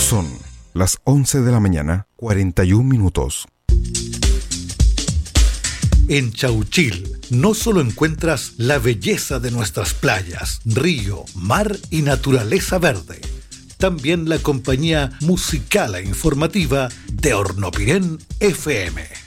Son las 11 de la mañana, 41 minutos. En Chauchil no solo encuentras la belleza de nuestras playas, río, mar y naturaleza verde. También la compañía musical e informativa de Hornopirén FM.